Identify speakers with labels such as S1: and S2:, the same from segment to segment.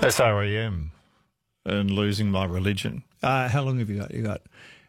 S1: SREM and Losing My Religion. How long have you got? You got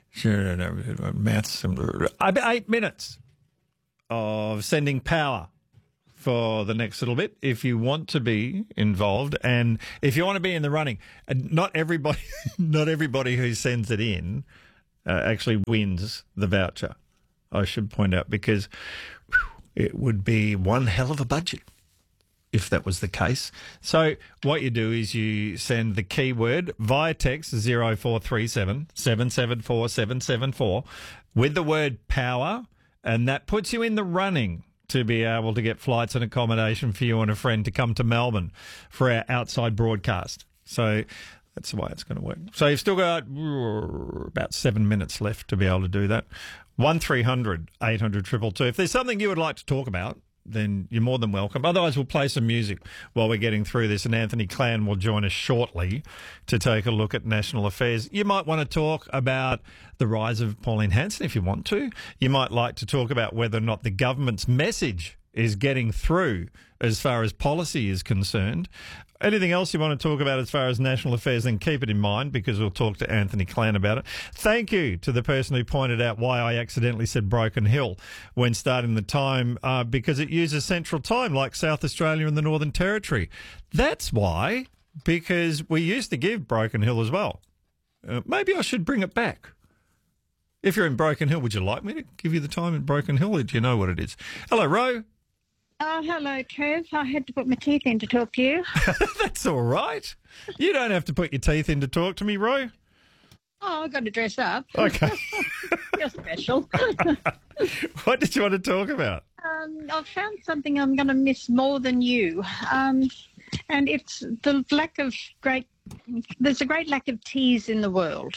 S1: maths. 8 minutes of sending power for the next little bit if you want to be involved and if you want to be in the running. Not everybody who sends it in actually wins the voucher, I should point out, because it would be one hell of a budget if that was the case. So what you do is you send the keyword via text 0437 774 774 with the word power, and that puts you in the running to be able to get flights and accommodation for you and a friend to come to Melbourne for our outside broadcast. So that's the way it's going to work. So you've still got about 7 minutes left to be able to do that. 1300 800 222. If there's something you would like to talk about, then you're more than welcome. Otherwise, we'll play some music while we're getting through this, and Anthony Clan will join us shortly to take a look at national affairs. You might want to talk about the rise of Pauline Hanson if you want to. You might like to talk about whether or not the government's message is getting through as far as policy is concerned. Anything else you want to talk about as far as national affairs, then keep it in mind, because we'll talk to Anthony Clan about it. Thank you to the person who pointed out why I accidentally said Broken Hill when starting the time, because it uses Central Time like South Australia and the Northern Territory. That's why, because we used to give Broken Hill as well. Maybe I should bring it back. If you're in Broken Hill, would you like me to give you the time in Broken Hill, or do you know what it is? Hello, Ro.
S2: Hello, Trev. I had to put my teeth in to talk to you.
S1: That's all right. You don't have to put your teeth in to talk to me, Ro.
S2: Oh, I've got to dress up.
S1: Okay.
S2: You're special.
S1: What did you want to talk about?
S2: I've found something I'm going to miss more than you. And it's the lack of there's a great lack of teas in the world.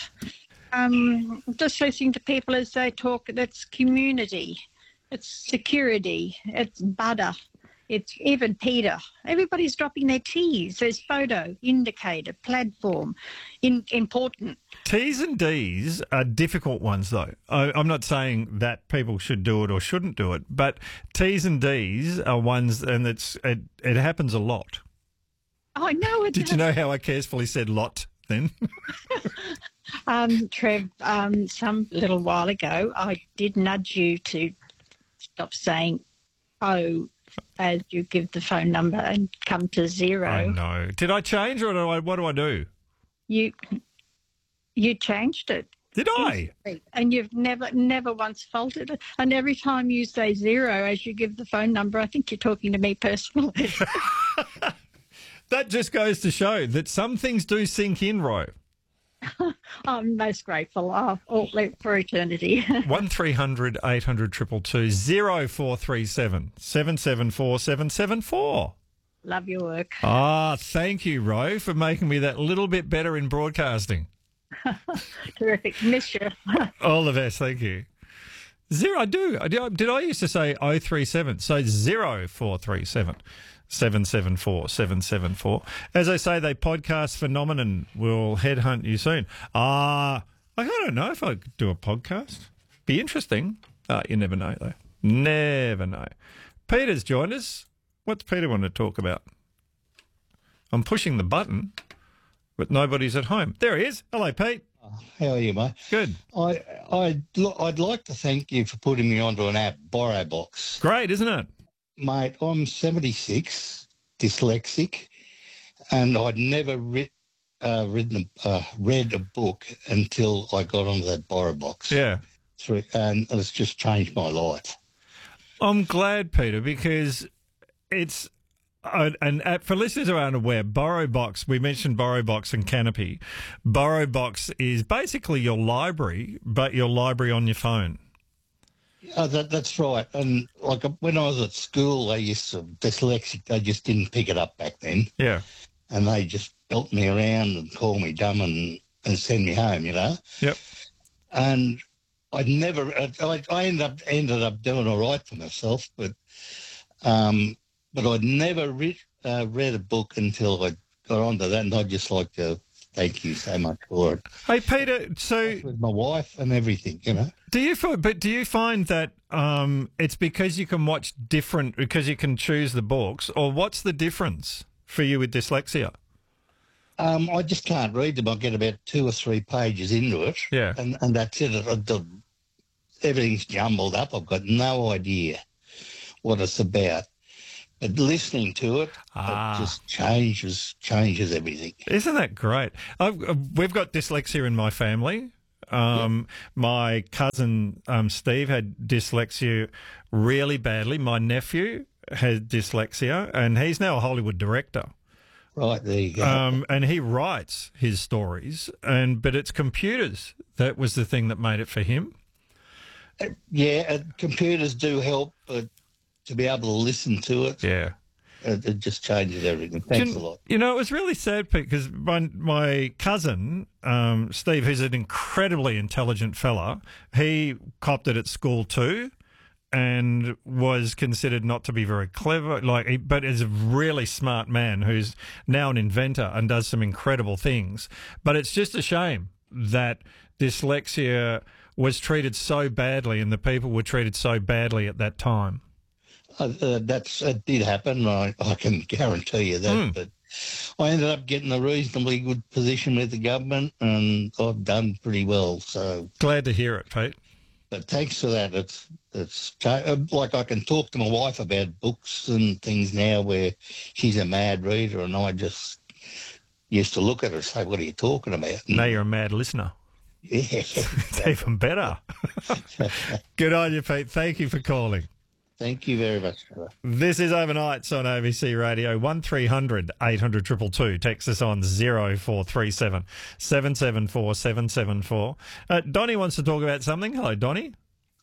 S2: Just listening to people as they talk, that's community. It's security, it's butter, it's even Peter. Everybody's dropping their T's. There's photo, indicator, platform, important.
S1: T's and D's are difficult ones, though. I'm not saying that people should do it or shouldn't do it, but T's and D's are ones, and it happens a lot.
S2: Oh, I know it.
S1: Did you know how I carefully said lot then?
S2: Trev, some little while ago, I did nudge you to stop saying "oh" as you give the phone number and come to 0.
S1: I know. Did I change, or what do I do?
S2: You changed it.
S1: Did I?
S2: And you've never once faulted it. And every time you say 0 as you give the phone number, I think you're talking to me personally.
S1: That just goes to show that some things do sink in, Ro.
S2: I'm most grateful. I'll live for eternity.
S1: 1300 800 222 0437 774 774.
S2: Love your work.
S1: Thank you, Ro, for making me that little bit better in broadcasting.
S2: Terrific. Miss you.
S1: All the best. Thank you. I do. Did I used to say 037? So 0437 774 774. As I say, they podcast phenomenon will headhunt you soon. I don't know if I could do a podcast. Be interesting. You never know, though. Never know. Peter's joined us. What's Peter want to talk about? I'm pushing the button, but nobody's at home. There he is. Hello, Pete.
S3: How are you, mate?
S1: Good.
S3: I'd like to thank you for putting me onto an app, BorrowBox.
S1: Great, isn't it?
S3: Mate, I'm 76, dyslexic, and I'd never read a book until I got onto that BorrowBox.
S1: Yeah.
S3: And it's just changed my life.
S1: I'm glad, Peter, because it's an app for listeners who aren't aware. BorrowBox, we mentioned BorrowBox and Canopy. BorrowBox is basically your library, but your library on your phone.
S3: That's right. And like when I was at school, dyslexic, they just didn't pick it up back then.
S1: Yeah.
S3: And they just belt me around and call me dumb and send me home, you know?
S1: Yep.
S3: And I ended up doing all right for myself, but I'd never read a book until I got onto that, and I'd just like to thank you so much for it.
S1: Hey, Peter, so
S3: with my wife and everything, you know.
S1: Do you find that it's because you can watch because you can choose the books, or what's the difference for you with dyslexia?
S3: I just can't read them. I get about 2 or 3 pages into it,
S1: Yeah.
S3: and that's it. Everything's jumbled up. I've got no idea what it's about. But listening to it, it just changes everything.
S1: Isn't that great? We've got dyslexia in my family. My cousin Steve had dyslexia really badly. My nephew had dyslexia, and he's now a Hollywood director.
S3: Right, there you go.
S1: And he writes his stories, but it's computers that was the thing that made it for him.
S3: Computers do help, but to be able to listen to it, it just changes everything. Thanks a lot.
S1: You know, it was really sad, Pete, because my cousin, Steve, who's an incredibly intelligent fella, he copped it at school too and was considered not to be very clever, but is a really smart man who's now an inventor and does some incredible things. But it's just a shame that dyslexia was treated so badly and the people were treated so badly at that time.
S3: That did happen. I can guarantee you that. But I ended up getting a reasonably good position with the government, and I've done pretty well. So
S1: glad to hear it, Pete.
S3: But thanks for that. It's like I can talk to my wife about books and things now, where she's a mad reader, and I just used to look at her and say, "What are you talking about?" And
S1: now you're a mad listener.
S3: Yeah,
S1: it's even better. Good on you, Pete. Thank you for calling.
S3: Thank you very much.
S1: This is Overnights on ABC Radio. 1300 800 222. Text us on 0437 774 774. Donnie wants to talk about something. Hello, Donnie.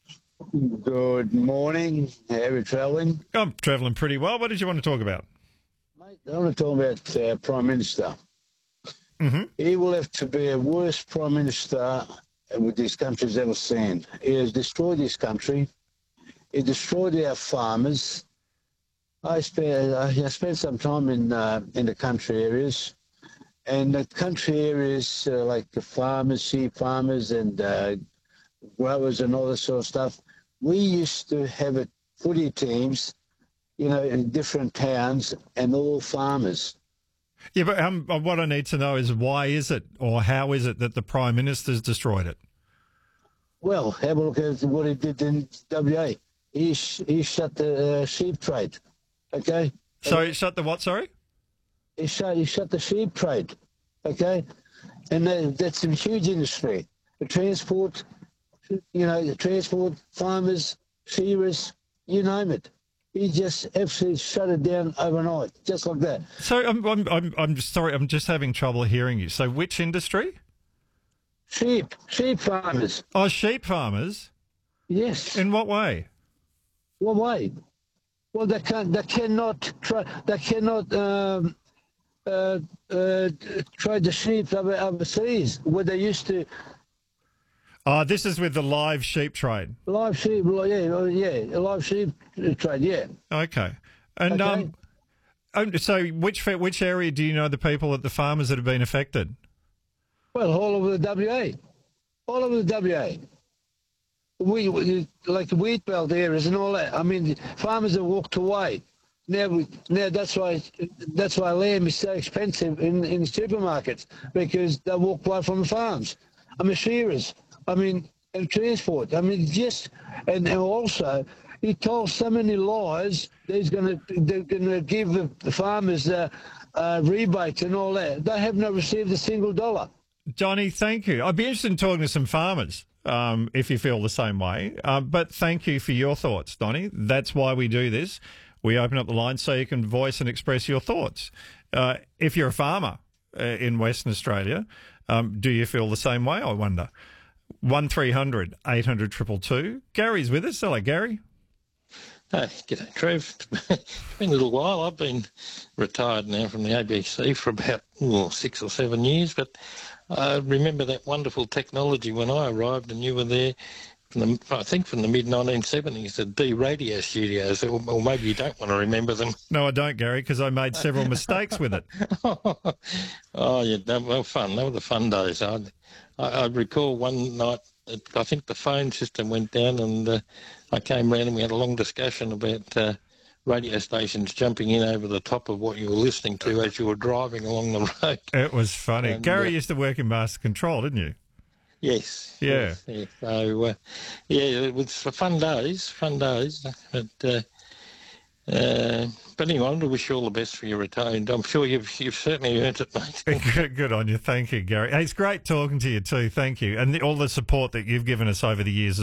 S4: Good morning. How are you travelling?
S1: I'm travelling pretty well. What did you want to talk about?
S4: Mate, I want to talk about our Prime Minister.
S1: Mm-hmm.
S4: He will have to be the worst Prime Minister with this country's ever seen. He has destroyed this country. He destroyed our farmers. I spent some time in the country areas, and the country areas like the farmers, sheep farmers, and growers and all that sort of stuff. We used to have footy teams, in different towns, and all farmers.
S1: Yeah, but what I need to know is why is it, or how is it that the Prime Minister's destroyed it?
S4: Well, have a look at what he did in WA. He shut the sheep trade, okay?
S1: So he shut the what, sorry?
S4: He shut the sheep trade, okay? And that's a huge industry. The transport, farmers, shearers, you name it. He just absolutely shut it down overnight, just like that.
S1: So I'm sorry, I'm just having trouble hearing you. So which industry?
S4: Sheep farmers.
S1: Oh, sheep farmers?
S4: Yes.
S1: In what way?
S4: What way? Well, they cannot trade the sheep overseas where they used to.
S1: Oh, this is with the live sheep trade.
S4: Live sheep, live sheep trade, yeah.
S1: Okay, and
S4: okay.
S1: So which area do you know the people at the farmers that have been affected?
S4: Well, all over the WA, We like the wheat belt areas and all that. I mean, farmers have walked away. Now that's why lamb is so expensive in supermarkets, because they walk away from the farms. I mean, shearers. I mean, and transport. I mean, and also he told so many lies that they're gonna give the farmers rebates and all that. They have not received a single dollar.
S1: Johnny, thank you. I'd be interested in talking to some farmers. If you feel the same way. But thank you for your thoughts, Donnie. That's why we do this. We open up the line so you can voice and express your thoughts. If you're a farmer in Western Australia, do you feel the same way, I wonder? 1300 800 222. Gary's with us. Hello, Gary.
S5: Hey, g'day, Trev. It's been a little while. I've been retired now from the ABC for about 6 or 7 years, but I remember that wonderful technology when I arrived, and you were there, I think from the mid-1970s, the D radio studios, or maybe you don't want to remember them.
S1: No, I don't, Gary, because I made several mistakes with it.
S5: Oh, yeah, they were fun. They were the fun days. I recall one night, I think the phone system went down, and I came round and we had a long discussion about radio stations jumping in over the top of what you were listening to as you were driving along the road.
S1: It was funny.
S5: And,
S1: Gary used to work in Master Control, didn't you?
S5: Yes.
S1: Yeah.
S5: Yes. So, it was fun days. But anyway, I want to wish you all the best for your retirement. I'm sure you've certainly earned it, mate.
S1: Good on you. Thank you, Gary. Hey, it's great talking to you too. Thank you. And all the support that you've given us over the years